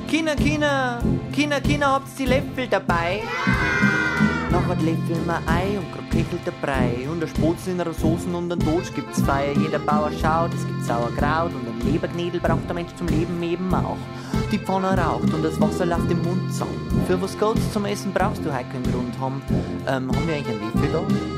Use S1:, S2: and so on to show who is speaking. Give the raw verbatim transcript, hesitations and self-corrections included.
S1: Kinder, Kinder, Kinder, Kinder, habt ihr die Löffel dabei? Nachher löffeln wir Ei und krokettelt der Brei. Und der Spatzel in einer Soßen und ein Totsch gibt's Feier. Jeder Bauer schaut, es gibt Sauerkraut und ein Leberknädel braucht der Mensch zum Leben eben auch. Die Pfanne raucht und das Wasser läuft im Mund zusammen. Für was Gutes zum Essen brauchst du heute keinen Grund haben. Ähm, haben wir eigentlich einen Löffel da?